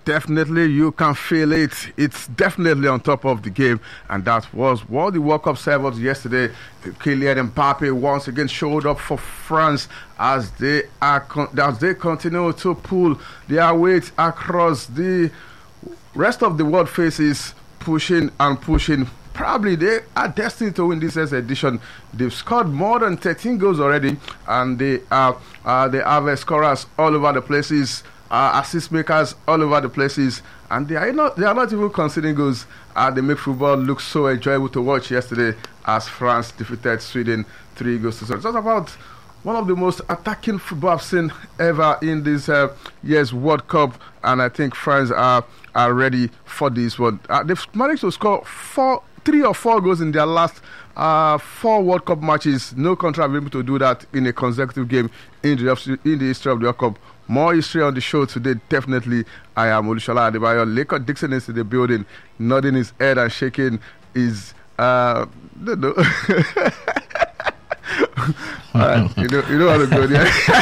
definitely you can feel it. It's definitely on top of the game, and that was what the World Cup servers yesterday. Kylian Mbappe once again showed up for France as they continue to pull their weight across the rest of the world faces, pushing and pushing. Probably they are destined to win this edition. They've scored more than 13 goals already, and they have scorers all over the places, assist makers all over the places, and they are not even conceding goals. They make football look so enjoyable to watch yesterday as France defeated Sweden 3-0. It's about one of the most attacking football I've seen ever in this year's World Cup, and I think France are ready for this one. They've managed to score 3 or 4 goals in their last 4 World Cup matches. No country have been able to do that in a consecutive game in the history of the World Cup. More history on the show today, definitely. I am Olushola Adebayo. Laker Dixon is in the building, nodding his head and shaking his... no. You know how to go there.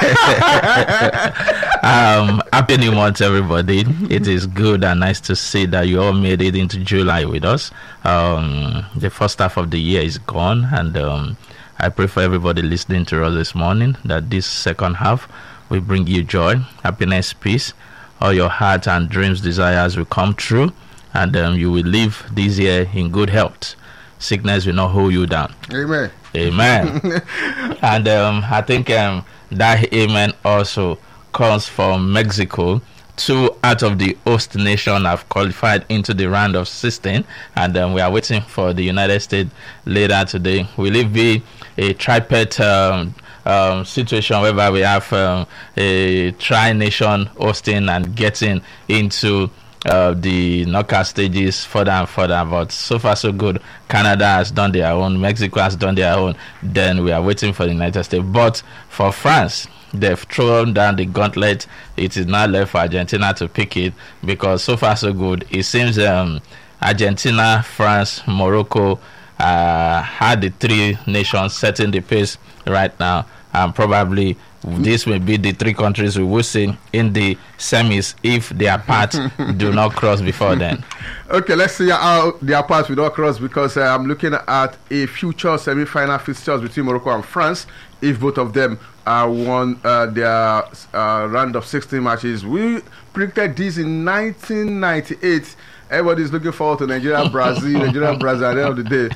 Happy New Month, everybody. It is good and nice to see that you all made it into July with us. The first half of the year is gone, and I pray for everybody listening to us this morning that this second half will bring you joy, happiness, peace. All your heart and dreams, desires will come true, and you will live this year in good health. Sickness will not hold you down. Amen. Amen. And I think that amen also comes from Mexico. 2 out of the host nation have qualified into the round of 16, and we are waiting for the United States later today. Will it be a triplet situation whereby we have a tri-nation hosting and getting into the knockout stages further and further? But so far so good. Canada has done their own, Mexico has done their own, then we are waiting for the United States. But for France, they've thrown down the gauntlet. It is now left for Argentina to pick it, because so far so good. It seems Argentina, France, Morocco had the 3 nations setting the pace right now, and probably this will be the 3 countries we will see in the semis if their paths do not cross before then. Okay, let's see how their paths will not cross, because I'm looking at a future semi-final fixtures between Morocco and France. If both of them won their round of 16 matches, we predicted this in 1998. Everybody's looking forward to Nigeria, Brazil, at the end of the day.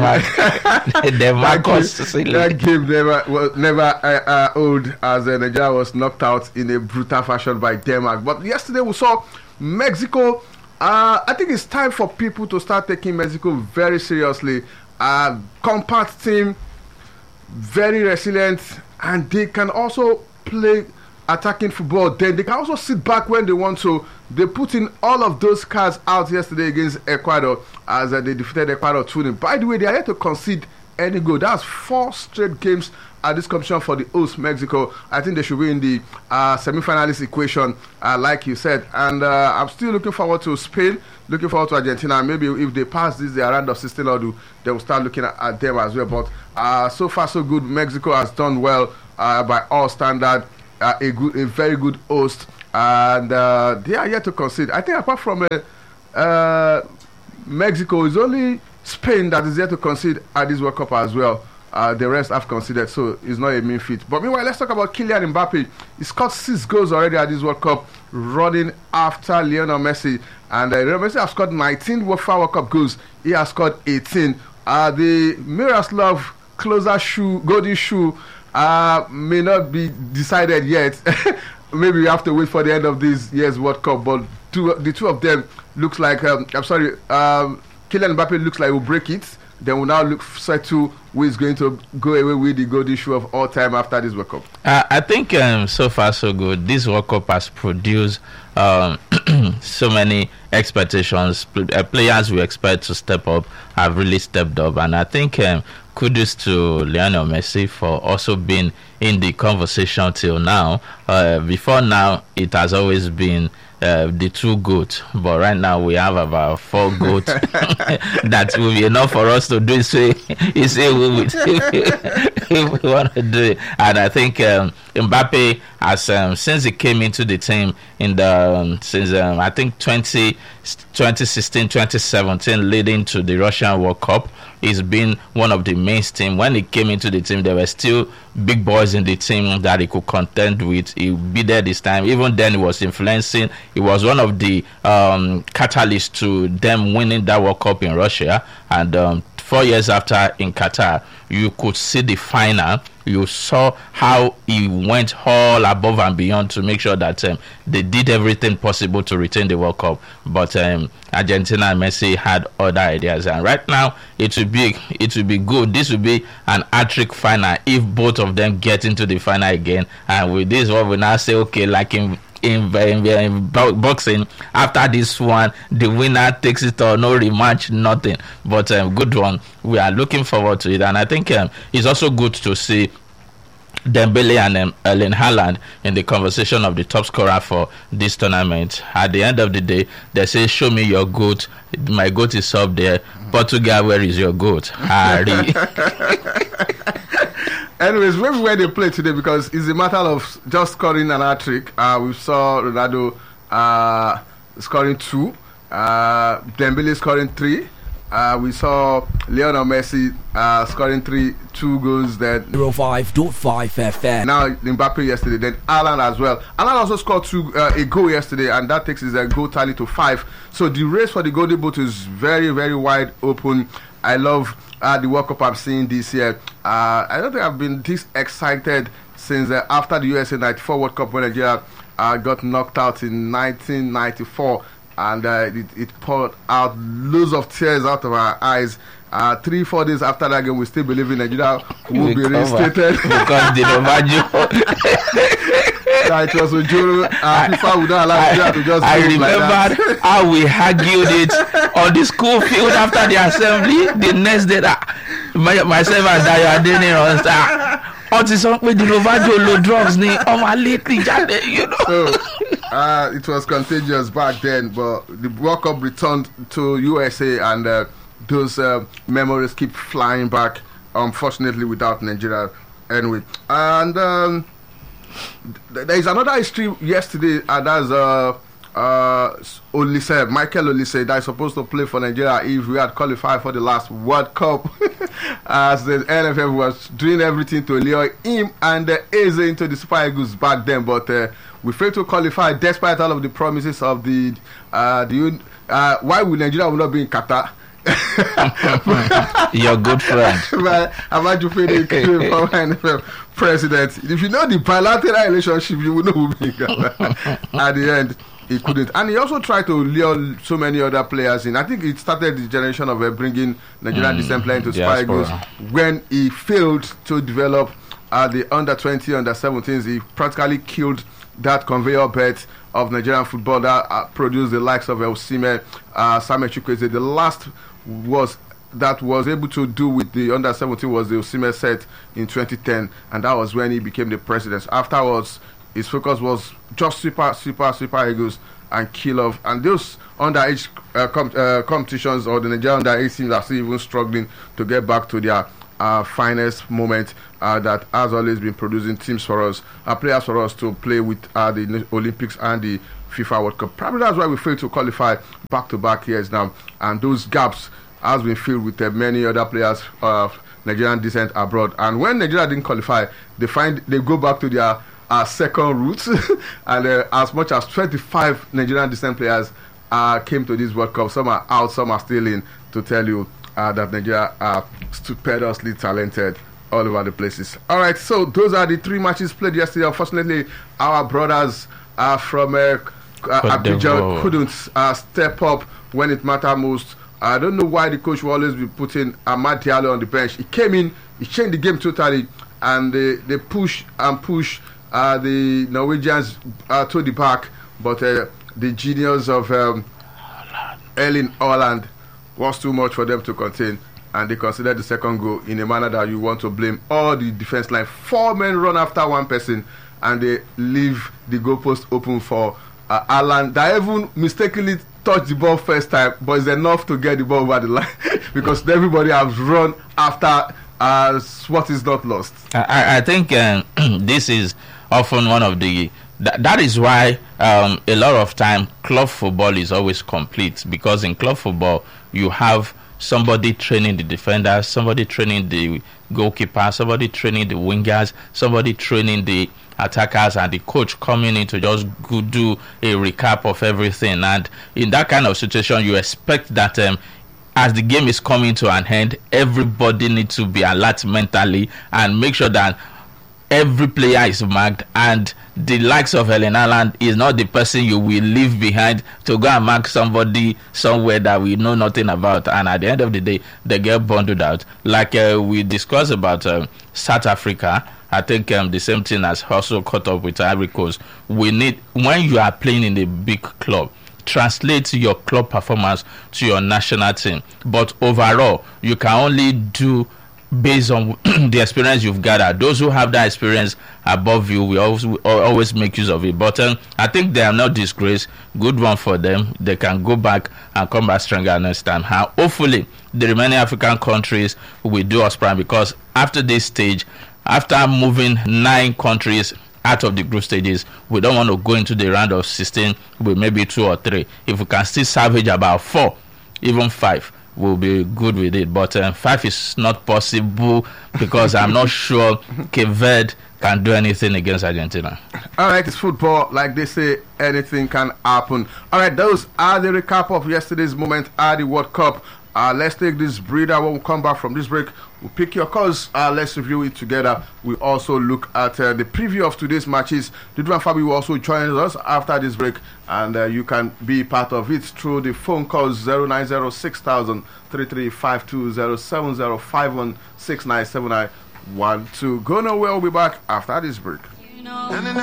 That game never old, as Nigeria was knocked out in a brutal fashion by Denmark. But yesterday we saw Mexico. I think it's time for people to start taking Mexico very seriously. Compact team, very resilient, and they can also play attacking football. Then they can also sit back when they want to. They put in all of those cards out yesterday against Ecuador as they defeated Ecuador 2-0. By the way, they are yet to concede any goal. That's 4 straight games at this competition for the host Mexico. I think they should be in the semi-finalist equation, like you said. And I'm still looking forward to Spain, looking forward to Argentina. Maybe if they pass this, their round of 16 or do, they will start looking at them as well. But so far so good. Mexico has done well by all standards. A very good host, and they are yet to concede. I think apart from Mexico, it's only Spain that is yet to concede at this World Cup as well. The rest have conceded, so it's not a mean feat. But meanwhile, let's talk about Kylian Mbappe. He scored 6 goals already at this World Cup, running after Lionel Messi. And Lionel Messi has scored 19 FIFA World Cup goals. He has scored 18. The Miroslav Klose golden shoe may not be decided yet. Maybe we have to wait for the end of this year's World Cup. But the two of them looks like Kylian Mbappe looks like will break it. Then we'll now look set to who is going to go away with the golden shoe of all time after this World Cup. I think so far so good. This World Cup has produced so many expectations. Players we expect to step up have really stepped up, and I think kudos to Lionel Messi for also being in the conversation till now. Before now, it has always been the two GOAT, but right now we have about 4 GOAT. That will be enough for us to do it. If we want to do it. And I think Mbappe has since he came into the team in the since I think 2016 2017 leading to the Russian World Cup, he's been one of the mainstream. When he came into the team, there were still big boys in the team that he could contend with. He'll be there this time. Even then, he was influencing. He was one of the catalysts to them winning that World Cup in Russia. And 4 years after in Qatar, you could see the final. You saw how he went all above and beyond to make sure that they did everything possible to retain the World Cup. But Argentina and Messi had other ideas, and right now it will be good. This will be an hat-trick final if both of them get into the final again. And with this, what we now say, okay, like in boxing, after this one, the winner takes it or no rematch, nothing. But good one. We are looking forward to it, and I think it's also good to see Dembele and Erling Haaland in the conversation of the top scorer for this tournament. At the end of the day, they say, show me your GOAT. My GOAT is up there. Portugal, where is your GOAT? Harry. Anyways, maybe where they play today, because it's a matter of just scoring an hat-trick. We saw Ronaldo scoring 2, Dembele scoring 3. We saw Lionel Messi scoring 2 goals. Then 05.5 FM. Now Mbappe yesterday, then Alan as well. Alan also scored a goal yesterday, and that takes his goal tally to 5. So the race for the Golden Boot is very, very wide open. I love the World Cup I'm seeing this year. I don't think I've been this excited since after the USA 94 World Cup, when Nigeria got knocked out in 1994. And it poured out loads of tears out of our eyes. 3-4 days after that game, we still believe in Nigeria will be reinstated. Because the Novajo. It was Ojoro. FIFA would not allow Nigeria to just I remember like how we argued it on the school field after the assembly. The next day, myself and Dayo Adeniran start. Ọtí sọ pé the Novajo lo drugs ni ọmọ alétí jáde, you know. So it was contagious back then, but the World Cup returned to USA, and those memories keep flying back, unfortunately without Nigeria anyway. And there is another history yesterday, and that's Olise, Michael Olise, that is supposed to play for Nigeria if we had qualified for the last World Cup. As the NFF was doing everything to lure him and Eze into the Super Eagles back then, but we failed to qualify despite all of the promises of the why will Nigeria will not be in Qatar? Your good friend. Amaju Fede, former NFF president. If you know the bilateral relationship, you will know who will be in Qatar. At the end, he couldn't. And he also tried to lure so many other players in. I think it started the generation of bringing Nigerian descent players into Super Eagles. When he failed to develop the under-20, under-17s, he practically killed that conveyor belt of Nigerian football that produced the likes of Osimhen, Samuel Chukwueze. The last was able to do with the under-17 was the Osimhen set in 2010, and that was when he became the president. Afterwards, his focus was just Super Eagles and kill off. And those underage competitions, or the Nigerian underage teams, are still even struggling to get back to their finest moment that has always been producing teams for us, players for us to play with the Olympics and the FIFA World Cup. Probably that's why we failed to qualify back-to-back years now. And those gaps has been filled with many other players of Nigerian descent abroad. And when Nigeria didn't qualify, they go back to their second roots, and as much as 25 Nigerian descent players came to this World Cup. Some are out, some are still in, to tell you that Nigeria are stupendously talented all over the places. All right, so those are the 3 matches played yesterday. Unfortunately, our brothers from Abidjan couldn't step up when it mattered most. I don't know why the coach will always be putting Amad Diallo on the bench. He came in, he changed the game totally, and they push the Norwegians to the back, but the genius of Erling Haaland was too much for them to contain. and they considered the second goal in a manner that you want to blame all the defense line. 4 men run after one person, and they leave the goalpost open for Alan. That even mistakenly touched the ball first time, but it's enough to get the ball over the line because everybody has run after what is not lost. I think this is often one of the that is why a lot of time club football is always complete, because in club football you have somebody training the defenders, somebody training the goalkeeper, somebody training the wingers, somebody training the attackers, and the coach coming in to just go do a recap of everything. And in that kind of situation, you expect that as the game is coming to an end, everybody needs to be alert mentally and make sure that every player is marked, and the likes of Erling Haaland is not the person you will leave behind to go and mark somebody somewhere that we know nothing about, and at the end of the day they get bundled out. Like we discussed about South Africa, I think the same thing has also caught up with Ivory Coast. We need, when you are playing in a big club, translate your club performance to your national team, but overall you can only do based on the experience you've gathered. Those who have that experience above you will always make use of it. But I think they are not disgraced. Good one for them. They can go back and come back stronger next time. Hopefully the remaining African countries will do us prime, because after this stage, after moving 9 countries out of the group stages, we don't want to go into the round of 16 with maybe 2 or 3. If we can still salvage about 4, even 5, we'll be good with it. But 5 is not possible, because I'm not sure Cape Verde can do anything against Argentina. All right, it's football. Like they say, anything can happen. All right, those are the recap of yesterday's moment at the World Cup. Let's take this breather. When we come back from this break, we'll pick your calls. Let's review it together. We also look at the preview of today's matches. Didwan Fabi will also join us after this break, and you can be part of it through the phone calls 0906000 3352 07051697912. Go nowhere. We'll be back after this break.